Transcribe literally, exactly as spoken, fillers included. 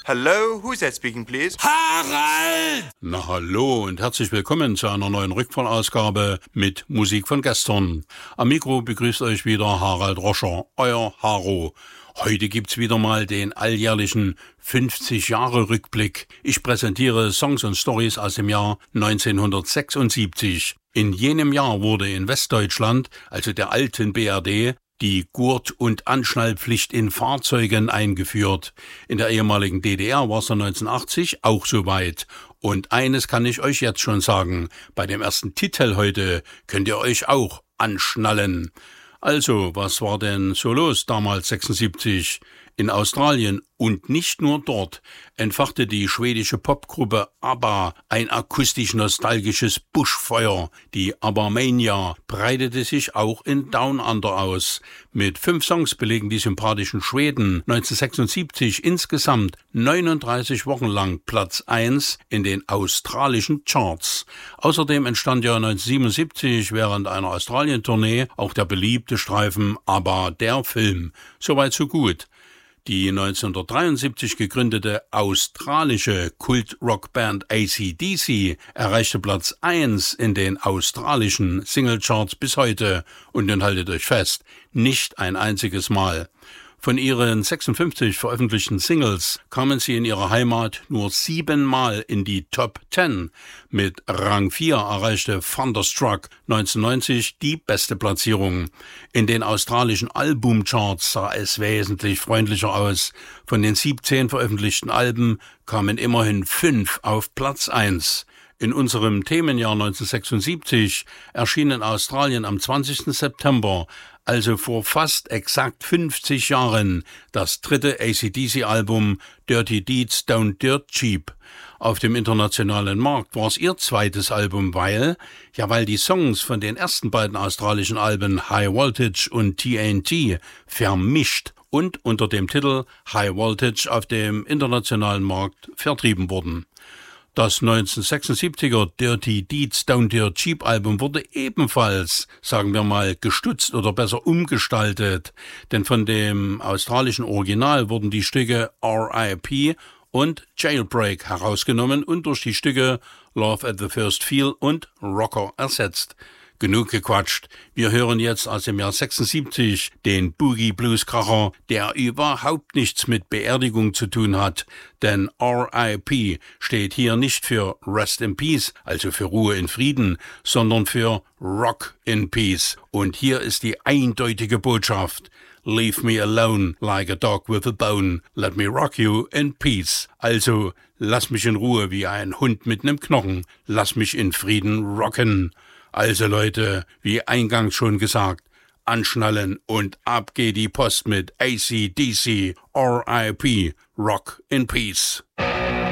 Hello, who's that speaking, please? Harald! Na hallo und herzlich willkommen zu einer neuen Rückfallausgabe mit Musik von gestern. Am Mikro begrüßt euch wieder Harald Roscher, euer Haro. Heute gibt's wieder mal den alljährlichen fünfzig-Jahre-Rückblick. Ich präsentiere Songs und Stories aus dem Jahr neunzehnhundertsechsundsiebzig. In jenem Jahr wurde in Westdeutschland, also der alten B R D, die Gurt- und Anschnallpflicht in Fahrzeugen eingeführt. In der ehemaligen D D R war es neunzehnhundertachtzig auch soweit. Und eines kann ich euch jetzt schon sagen, bei dem ersten Titel heute könnt ihr euch auch anschnallen. Also, was war denn so los damals sechsundsiebzig? In Australien und nicht nur dort entfachte die schwedische Popgruppe ABBA ein akustisch-nostalgisches Buschfeuer. Die ABBA-Mania breitete sich auch in Down Under aus. Mit fünf Songs belegen die sympathischen Schweden neunzehnhundertsechsundsiebzig insgesamt neununddreißig Wochen lang Platz eins in den australischen Charts. Außerdem entstand ja neunzehnhundertsiebenundsiebzig während einer Australien-Tournee auch der beliebte Streifen ABBA, der Film. Soweit so gut. Die neunzehnhundertdreiundsiebzig gegründete australische Kult-Rockband A C D C erreichte Platz eins in den australischen Singlecharts bis heute und nun haltet euch fest, nicht ein einziges Mal. Von ihren sechsundfünfzig veröffentlichten Singles kamen sie in ihrer Heimat nur siebenmal in die Top Ten. Mit Rang vier erreichte Thunderstruck neunzehnhundertneunzig die beste Platzierung. In den australischen Albumcharts sah es wesentlich freundlicher aus. Von den siebzehn veröffentlichten Alben kamen immerhin fünf auf Platz eins. In unserem Themenjahr neunzehnhundertsechsundsiebzig erschien in Australien am zwanzigsten September, also vor fast exakt fünfzig Jahren, das dritte A C D C-Album Dirty Deeds Don't Dirt Cheap. Auf dem internationalen Markt war es ihr zweites Album, weil, ja weil die Songs von den ersten beiden australischen Alben High Voltage und T N T vermischt und unter dem Titel High Voltage auf dem internationalen Markt vertrieben wurden. Das neunzehnhundertsechsundsiebziger Dirty Deeds Don't Dirt Cheap Album wurde ebenfalls, sagen wir mal, gestutzt oder besser umgestaltet, denn von dem australischen Original wurden die Stücke R I P und Jailbreak herausgenommen und durch die Stücke Love at the First Feel und Rocker ersetzt. Genug gequatscht. Wir hören jetzt aus dem Jahr sechsundsiebzig den Boogie-Blues-Kracher, der überhaupt nichts mit Beerdigung zu tun hat, denn R I P steht hier nicht für Rest in Peace, also für Ruhe in Frieden, sondern für Rock in Peace. Und hier ist die eindeutige Botschaft: Leave me alone like a dog with a bone, let me rock you in peace. Also, lass mich in Ruhe wie ein Hund mit nem Knochen, lass mich in Frieden rocken. Also Leute, wie eingangs schon gesagt, anschnallen und ab geht die Post mit A C D C, R I P, Rock in Peace.